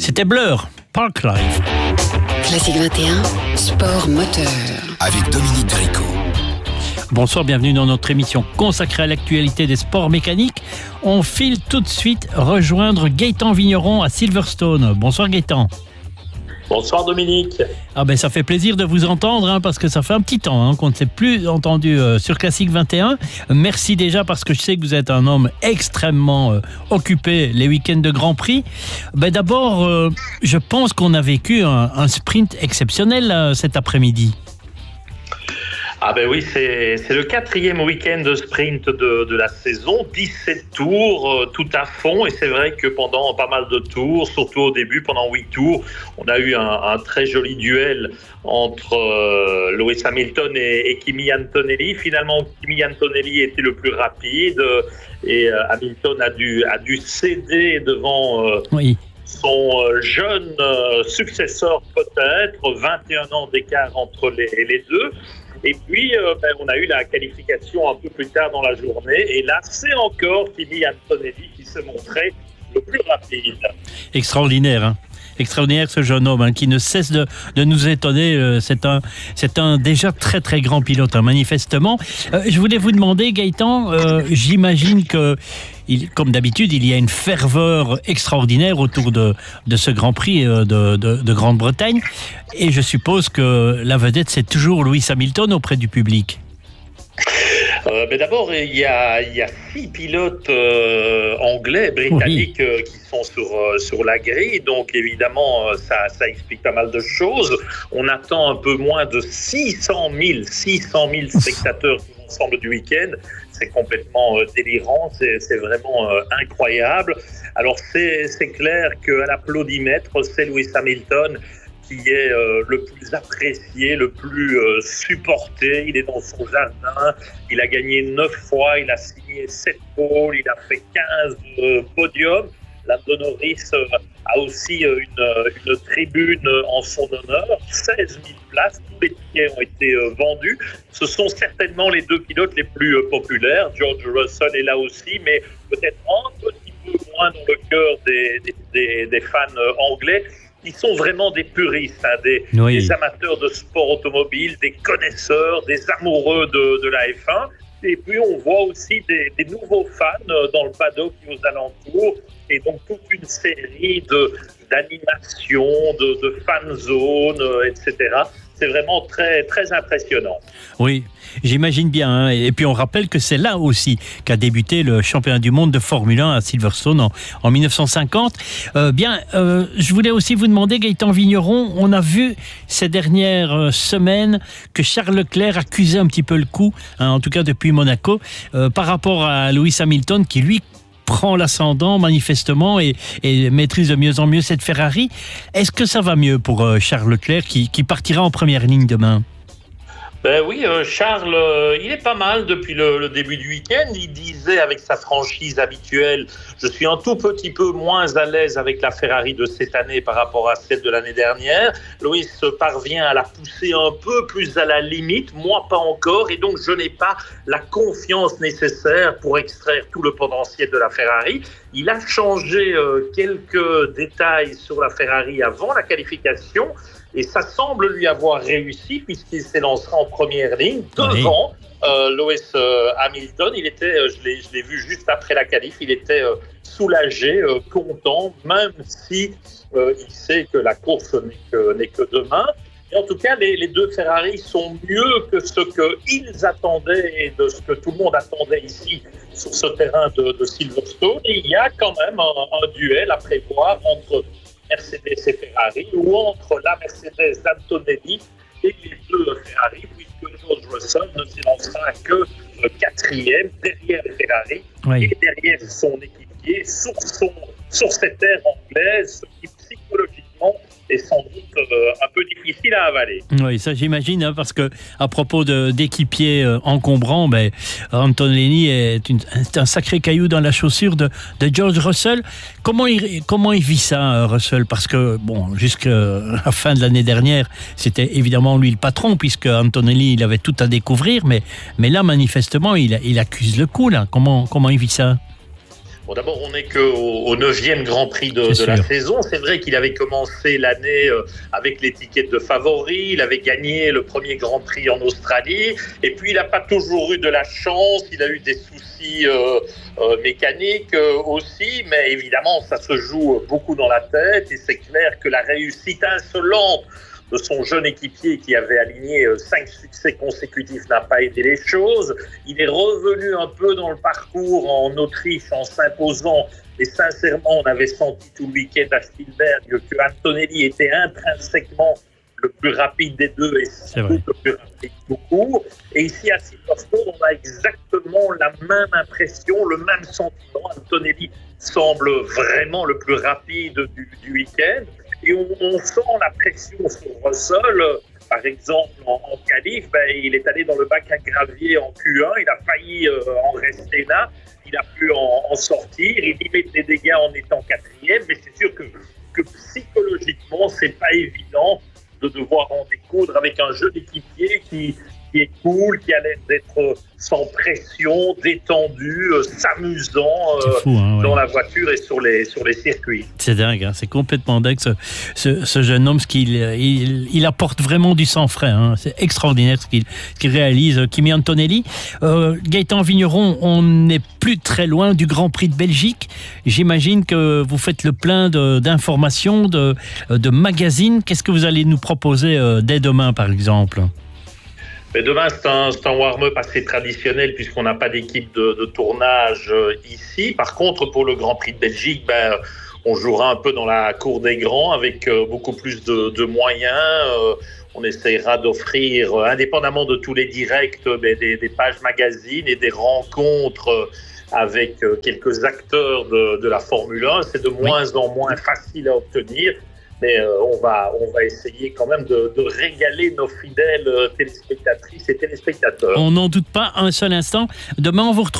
C'était Blur, Park Life. Classique 21, sport moteur. Avec Dominique Dricot. Bonsoir, bienvenue dans notre émission consacrée à l'actualité des sports mécaniques. On file tout de suite rejoindre Gaëtan Vigneron à Silverstone. Bonsoir Gaëtan. Bonsoir Dominique. Ça fait plaisir de vous entendre parce que ça fait un petit temps qu'on ne s'est plus entendu sur Classique 21. Merci déjà parce que je sais que vous êtes un homme extrêmement occupé les week-ends de Grand Prix. D'abord, je pense qu'on a vécu un sprint exceptionnel cet après-midi. Oui, c'est le 4e week-end de sprint de la saison, 17 tours, tout à fond, et c'est vrai que pendant pas mal de tours, surtout au début, pendant 8 tours, on a eu un très joli duel entre Lewis Hamilton et Kimi Antonelli. Finalement, Kimi Antonelli était le plus rapide et Hamilton a dû céder devant... son jeune successeur peut-être, 21 ans d'écart entre les deux. Et puis, on a eu la qualification un peu plus tard dans la journée. Et là, c'est encore Kimi Antonelli qui s'est montré le plus rapide. Extraordinaire, Extraordinaire ce jeune homme qui ne cesse de nous étonner. C'est un déjà très très grand pilote, manifestement. Je voulais vous demander, Gaëtan, j'imagine que comme d'habitude, il y a une ferveur extraordinaire autour de ce Grand Prix de Grande-Bretagne. Et je suppose que la vedette, c'est toujours Lewis Hamilton auprès du public. D'abord, il y a 6 pilotes anglais, britanniques qui sont sur la grille. Donc, évidemment, ça explique pas mal de choses. On attend un peu moins de 600 000 spectateurs sur l'ensemble du week-end. C'est complètement délirant, c'est vraiment incroyable. Alors, c'est clair qu'à l'applaudimètre, c'est Lewis Hamilton qui est le plus apprécié, le plus supporté. Il est dans son jardin, il a gagné 9 fois, il a signé 7 pôles, il a fait 15 podiums. Lando Norris a aussi une tribune en son honneur, 16 000 places, tous les tickets ont été vendus. Ce sont certainement les 2 pilotes les plus populaires. George Russell est là aussi, mais peut-être un petit peu moins dans le cœur des fans anglais. Ils sont vraiment des puristes, des amateurs de sport automobile, des connaisseurs, des amoureux de la F1. Et puis on voit aussi des nouveaux fans dans le paddock et aux alentours. Et donc toute une série d'animations, de fan zones, etc. C'est vraiment très, très impressionnant. Oui, j'imagine bien. Et puis on rappelle que c'est là aussi qu'a débuté le championnat du monde de Formule 1 à Silverstone en 1950. Je voulais aussi vous demander, Gaëtan Vigneron, on a vu ces dernières semaines que Charles Leclerc accusait un petit peu le coup, en tout cas depuis Monaco, par rapport à Lewis Hamilton qui lui prend l'ascendant manifestement et maîtrise de mieux en mieux cette Ferrari. Est-ce que ça va mieux pour Charles Leclerc qui partira en première ligne demain ? Oui, Charles, il est pas mal depuis le début du week-end. Il disait avec sa franchise habituelle, je suis un tout petit peu moins à l'aise avec la Ferrari de cette année par rapport à celle de l'année dernière. Lewis parvient à la pousser un peu plus à la limite, moi pas encore, et donc je n'ai pas la confiance nécessaire pour extraire tout le potentiel de la Ferrari. Il a changé quelques détails sur la Ferrari avant la qualification. Et ça semble lui avoir réussi puisqu'il s'est lancé en première ligne devant Lewis Hamilton. Il était, je l'ai vu juste après la qualif, il était soulagé, content, même si il sait que la course n'est que demain. Et en tout cas, les 2 Ferrari sont mieux que ce qu'ils attendaient et de ce que tout le monde attendait ici sur ce terrain de Silverstone. Et il y a quand même un duel à prévoir entre Mercedes et Ferrari, ou entre la Mercedes d'Antonelli et les 2 Ferrari, puisque George Russell ne s'élancera que 4e derrière Ferrari et derrière son équipier sur cette terre anglaise, ce qui psychologiquement est sans doute un peu difficile à avaler. Oui, ça j'imagine, parce que à propos d'équipiers encombrants, Antonelli est un sacré caillou dans la chaussure de George Russell. Comment il vit ça, Russell ? Parce que jusqu'à la fin de l'année dernière, c'était évidemment lui le patron, puisque Antonelli il avait tout à découvrir, mais là manifestement il accuse le coup là. Comment il vit ça ? Bon, d'abord, on n'est qu'au 9e Grand Prix de la saison. C'est vrai qu'il avait commencé l'année avec l'étiquette de favori. Il avait gagné le premier Grand Prix en Australie. Et puis, il n'a pas toujours eu de la chance. Il a eu des soucis mécaniques aussi. Mais évidemment, ça se joue beaucoup dans la tête. Et c'est clair que la réussite insolente de son jeune équipier qui avait aligné 5 succès consécutifs n'a pas aidé les choses. Il est revenu un peu dans le parcours en Autriche en s'imposant. Et sincèrement, on avait senti tout le week-end à Spielberg que Antonelli était intrinsèquement le plus rapide des deux et sans doute le plus rapide tout court. Et ici à Silverstone, on a exactement la même impression, le même sentiment. Antonelli semble vraiment le plus rapide du week-end. Et on sent la pression sur Russell. Par exemple, en qualif, il est allé dans le bac à gravier en Q1. Il a failli en rester là. Il a pu en sortir. Il limite les dégâts en étant 4e. Mais c'est sûr que psychologiquement, c'est pas évident de devoir en découdre avec un jeune équipier qui est cool, qui a l'air d'être sans pression, détendu, s'amusant dans la voiture et sur les circuits. C'est dingue, hein, c'est complètement dingue ce jeune homme, il apporte vraiment du sang-frais. Hein, c'est extraordinaire ce qu'il réalise, Kimi Antonelli. Gaëtan Vigneron, on n'est plus très loin du Grand Prix de Belgique. J'imagine que vous faites le plein d'informations, de magazines. Qu'est-ce que vous allez nous proposer dès demain, par exemple ? Mais demain, c'est un warm-up assez traditionnel puisqu'on n'a pas d'équipe de tournage ici. Par contre, pour le Grand Prix de Belgique, on jouera un peu dans la cour des grands avec beaucoup plus de moyens. On essaiera d'offrir, indépendamment de tous les directs, des pages magazines et des rencontres avec quelques acteurs de la Formule 1. C'est de moins en moins facile à obtenir. Mais on va essayer quand même de régaler nos fidèles téléspectatrices et téléspectateurs. On n'en doute pas un seul instant. Demain, on vous retrouve